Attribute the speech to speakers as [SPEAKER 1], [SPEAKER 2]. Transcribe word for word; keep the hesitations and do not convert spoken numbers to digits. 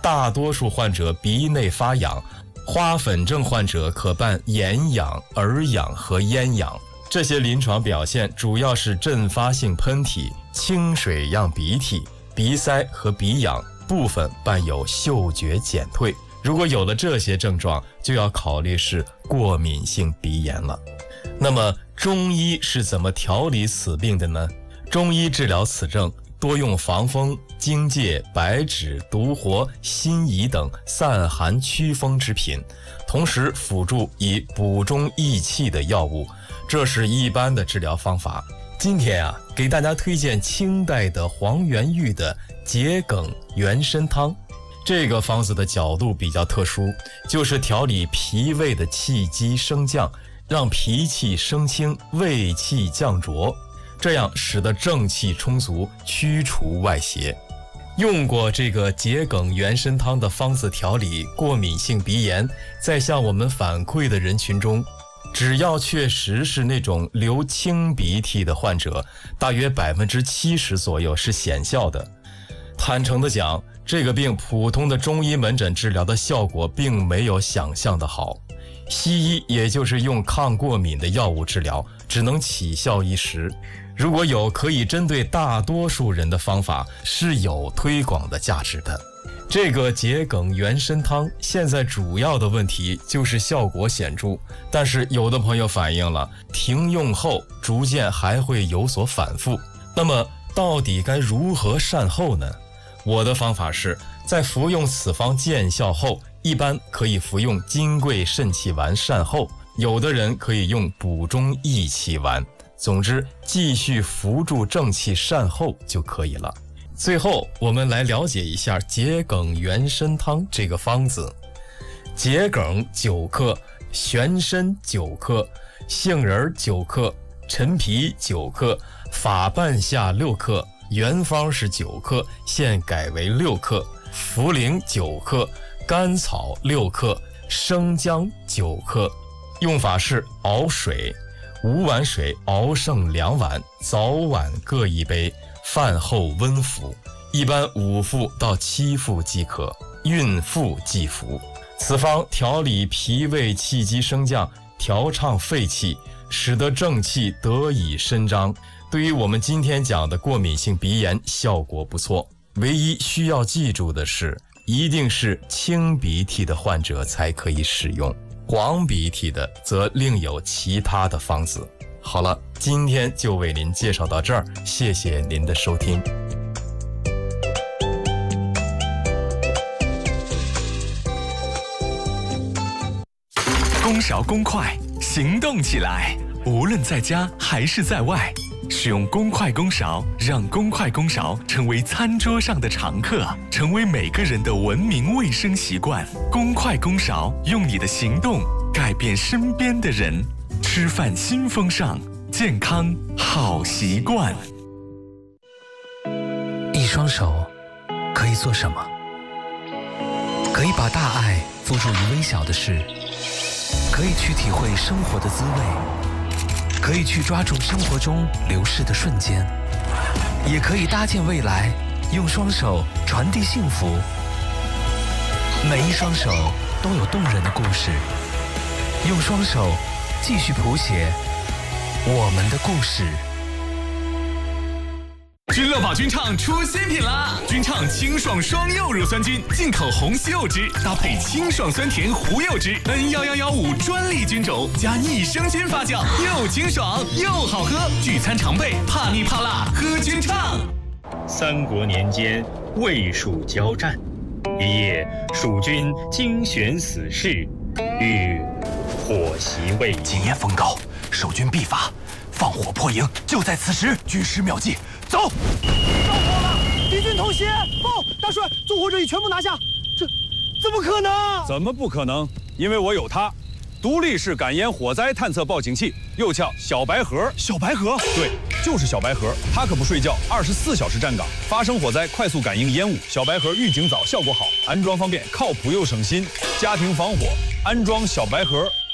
[SPEAKER 1] 大多数患者鼻内发痒，花粉症患者可伴眼痒、耳痒和咽痒。这些临床表现主要是阵发性喷嚏、清水样鼻涕、鼻塞和鼻痒，部分伴有嗅觉减退。如果有了这些症状，就要考虑是过敏性鼻炎了。那么中医是怎么调理此病的呢？中医治疗此症多用防风、荆芥、白芷、独活、辛夷等散寒祛风之品，同时辅助以补中益气的药物，这是一般的治疗方法。今天啊，给大家推荐清代的黄元玉的桔梗元参汤。这个方子的角度比较特殊，就是调理脾胃的气机升降，让脾气升清，胃气降浊，这样使得正气充足，驱除外邪。用过这个桔梗元参汤的方子调理过敏性鼻炎，在向我们反馈的人群中，只要确实是那种流清鼻涕的患者，大约百分之七十左右是显效的。坦诚的讲，这个病普通的中医门诊治疗的效果并没有想象的好，西医也就是用抗过敏的药物治疗，只能起效一时。如果有可以针对大多数人的方法，是有推广的价值的。这个桔梗元参汤现在主要的问题就是效果显著，但是有的朋友反映了停用后逐渐还会有所反复。那么到底该如何善后呢？我的方法是在服用此方见效后，一般可以服用金匮肾气丸善后，有的人可以用补中益气丸。总之，继续扶助正气善后就可以了。最后，我们来了解一下桔梗元参汤这个方子。桔梗九克，玄参九克，杏仁九克，陈皮九克，法半夏六克。原方是九克，现改为六克，茯苓九克，甘草六克，生姜九克。用法是熬水，五碗水熬剩两碗，早晚各一杯，饭后温服，一般五服到七服即可，孕妇忌服。此方调理脾胃气机升降，调畅肺气，使得正气得以伸张。对于我们今天讲的过敏性鼻炎效果不错，唯一需要记住的是，一定是清鼻涕的患者才可以使用，黄鼻涕的则另有其他的方子。好了，今天就为您介绍到这儿，谢谢您的收听。
[SPEAKER 2] 公勺公筷，行动起来！无论在家还是在外，使用公筷公勺，让公筷公勺成为餐桌上的常客，成为每个人的文明卫生习惯。公筷公勺，用你的行动改变身边的人。吃饭新风尚，健康好习惯。
[SPEAKER 3] 一双手可以做什么？可以把大爱付诸于微小的事，可以去体会生活的滋味，可以去抓住生活中流逝的瞬间，也可以搭建未来，用双手传递幸福。每一双手都有动人的故事，用双手继续谱写我们的故事。
[SPEAKER 2] 君乐宝君畅出新品啦！君畅清爽双柚乳酸菌，进口红西柚汁，搭配清爽酸甜胡柚汁 N 一一一五专利菌种，加益生菌发酵，又清爽又好喝。聚餐常备，怕腻怕辣，喝君畅。
[SPEAKER 4] 三国年间，魏蜀交战，一夜，蜀军惊选死士，欲火袭魏营。
[SPEAKER 5] 今夜风高，守军必发，放火破营，就在此时。军师妙计，走！
[SPEAKER 6] 着火了！敌军偷袭！报，大帅，纵火者已全部拿下。这怎么可能？
[SPEAKER 7] 怎么不可能？因为我有它，独立式感烟火灾探测报警器，又叫小白盒。
[SPEAKER 6] 小白盒？
[SPEAKER 7] 对，就是小白盒。它可不睡觉，二十四小时站岗，发生火灾快速感应烟雾。小白盒预警早，效果好，安装方便，靠谱又省心。家庭防火，安装小白盒。